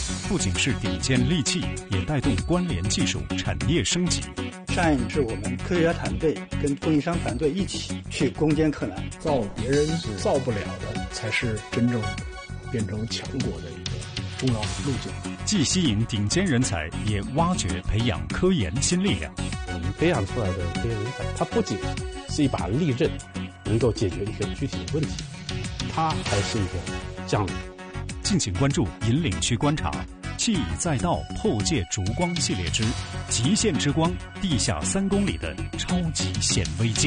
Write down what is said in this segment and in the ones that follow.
不仅是顶尖利器，也带动关联技术产业升级。 Shine 是我们科学家团队跟供应商团队一起去攻坚克难， 造别人造不了的，才是真正变成强国的一个重要路径。 既吸引顶尖人才，也挖掘培养科研新力量。 我们培养出来的科研人才，它不仅是一把利刃，能够解决一些具体的问题，它还是一个将领。 敬请关注引领去观察，气已载道破界烛光系列之极限之光，地下3公里的超级显微镜。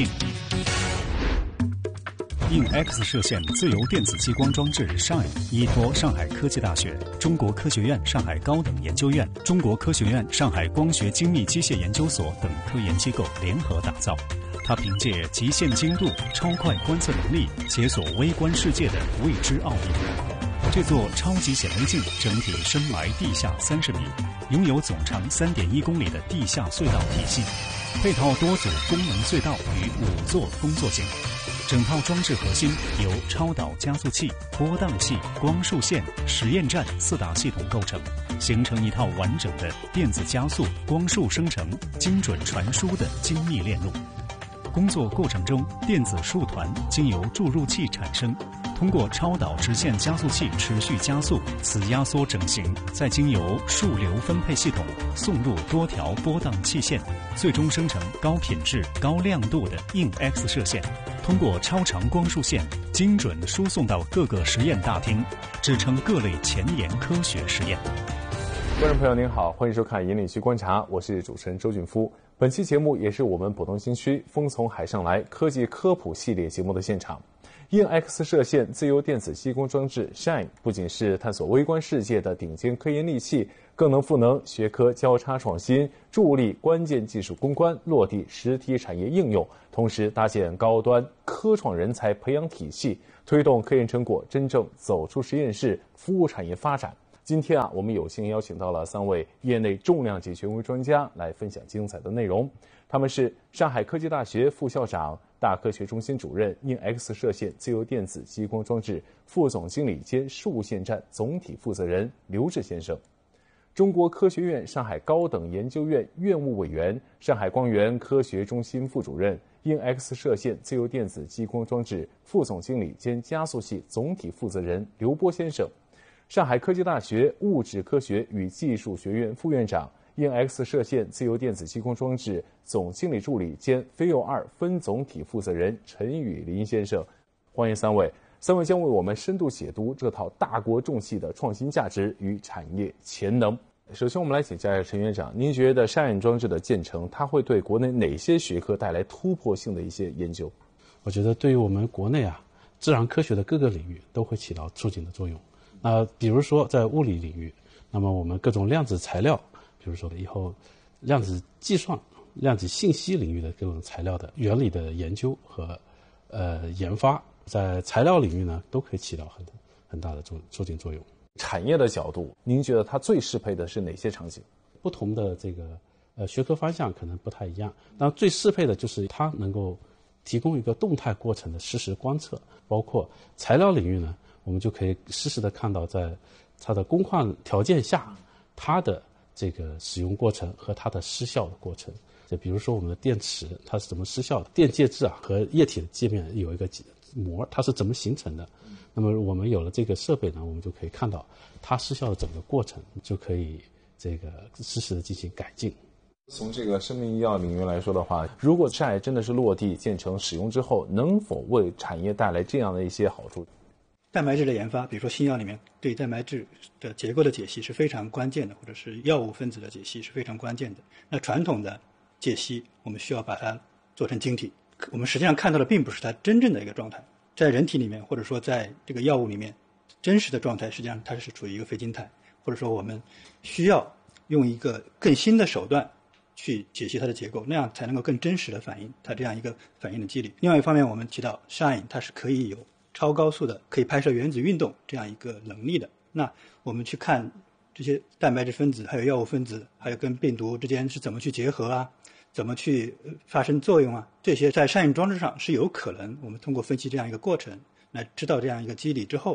硬 X 射线自由电子激光装置 Shine 依托上海科技大学、中国科学院上海高等研究院、中国科学院上海光学精密机械研究所等科研机构联合打造。它凭借极限精度、超快观测能力，解锁微观世界的未知奥秘。这座超级显微镜整体深埋地下30米，拥有总长3.1公里的地下隧道体系，配套多组功能隧道与5座工作井。整套装置核心由超导加速器、波荡器、光束线、实验站4大系统构成，形成一套完整的电子加速、光束生成、精准传输的精密链路。工作过程中，电子束团经由注入器产生，通过超导直线加速器持续加速，此压缩整形，再经由数流分配系统送入多条波荡器线，最终生成高品质、高亮度的硬 X 射线，通过超长光束线精准输送到各个实验大厅，支撑各类前沿科学实验。 观众朋友您好，欢迎收看《引领去观察》，我是主持人周俊夫。本期节目也是我们浦东新区风从海上来科技科普系列节目的现场。硬 X 射线自由电子激光装置 Shine 不仅是探索微观世界的顶尖科研利器，更能赋能学科交叉创新，助力关键技术攻关，落地实体产业应用，同时搭建高端科创人才培养体系，推动科研成果真正走出实验室，服务产业发展。今天我们有幸邀请到了3位业内重量级权威专家来分享精彩的内容。他们是上海科技大学副校长、大科学中心主任、硬 X 射线自由电子激光装置副总经理兼事务线站总体负责人刘志先生，中国科学院上海高等研究院院务委员、上海光源科学中心副主任、硬 X 射线自由电子激光装置副总经理兼加速器总体负责人刘波先生，上海科技大学物质科学与技术学院副院长、硬 X 射线自由电子激光装置总经理助理兼飞友2分总体负责人陈宇林先生。欢迎3位将为我们深度解读这套大国重器的创新价值与产业潜能。首先我们来请教一下陈院长，您觉得Shine装置的建成，它会对国内哪些学科带来突破性的一些研究？ 我觉得对于我们国内自然科学的各个领域都会起到促进的作用。比如说在物理领域，那么我们各种量子材料，比如说以后量子计算、量子信息领域的各种材料的原理的研究和研发，在材料领域呢都可以起到很大的促进作用。 产业的角度，您觉得它最适配的是哪些场景？ 不同的这个学科方向可能不太一样，但最适配的就是它能够提供一个动态过程的实时观测。包括材料领域呢，我们就可以实时的看到在它的工况条件下，它的这个使用过程和它的失效的过程。就比如说我们的电池它是怎么失效的，电介质和液体的界面有一个膜，它是怎么形成的。那么我们有了这个设备呢，我们就可以看到它失效的整个过程，就可以这个实时的进行改进。 从这个生命医药领域来说的话，如果Shine真的是落地建成使用之后，能否为产业带来这样的一些好处？ 蛋白质的研发，比如说新药里面对蛋白质的结构的解析是非常关键的，或者是药物分子的解析是非常关键的。那传统的解析，我们需要把它做成晶体，我们实际上看到的并不是它真正的一个状态，在人体里面或者说在这个药物里面，真实的状态实际上它是处于一个非晶态，或者说我们需要用一个更新的手段去解析它的结构，那样才能够更真实的反映它这样一个反应的机理。另外一方面，我们提到 Shine 它是可以有超高速的可以拍摄原子运动这样一个能力的。那我们去看这些蛋白质分子还有药物分子还有跟病毒之间是怎么去结合怎么去发生作用这些在Shine装置上是有可能我们通过分析这样一个过程来知道这样一个机理之后，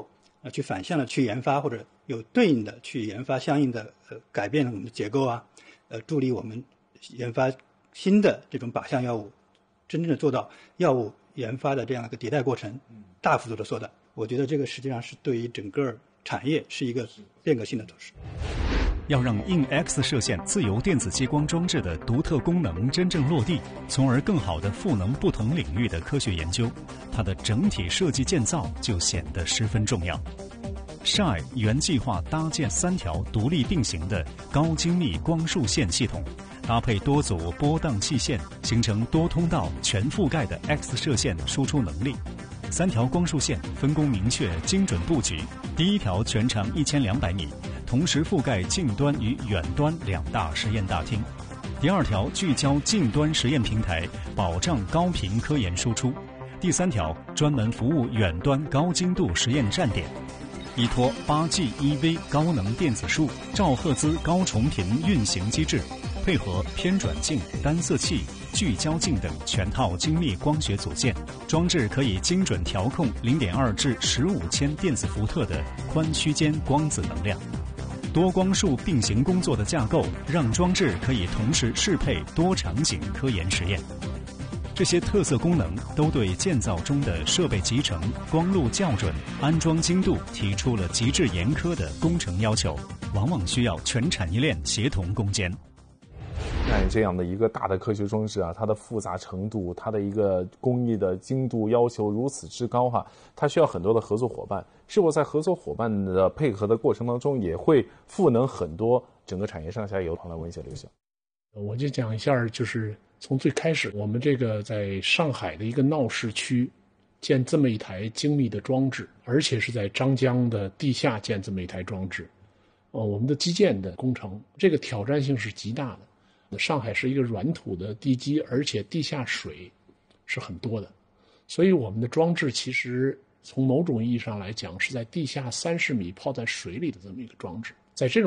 去反向的去研发，或者有对应的去研发相应的改变我们的结构啊，助力我们研发新的这种靶向药物，真正的做到药物研发的这样一个迭代过程大幅度的缩短。我觉得这个实际上是对于整个产业是一个变革性的措施。 要让硬 X 射线自由电子激光装置的独特功能真正落地，从而更好地赋能不同领域的科学研究，它的整体设计建造就显得十分重要。SHINE 原计划搭建3条独立并行的高精密光束线系统，搭配多组波荡器线，形成多通道全覆盖的 X 射线输出能力。3条光束线分工明确，精准布局。第一条全长1200米，同时覆盖近端与远端2大实验大厅。第2条聚焦近端实验平台，保障高频科研输出。第3条专门服务远端高精度实验站点。依托 8G EV 高能电子束、兆赫兹高重频运行机制，配合偏转镜、单色器、聚焦镜等全套精密光学组件，装置可以精准调控0.2至15千电子伏特的宽区间光子能量。多光束并行工作的架构，让装置可以同时适配多场景科研实验。这些特色功能都对建造中的设备集成、光路校准、安装精度提出了极致严苛的工程要求，往往需要全产业链协同攻坚。 看这样的一个大的科学装置啊，它的复杂程度，它的一个工艺的精度要求如此之高哈，它需要很多的合作伙伴。是否在合作伙伴的配合的过程当中，也会赋能很多整个产业上下游？来问一下刘晓。 我就讲一下，就是从最开始，我们这个在上海的一个闹市区建这么一台精密的装置，而且是在张江的地下建这么一台装置。我们的基建的工程，这个挑战性是极大的。上海是一个软土的地基，而且地下水是很多的，所以我们的装置其实从某种意义上来讲，是在地下30米泡在水里的这么一个装置。在这种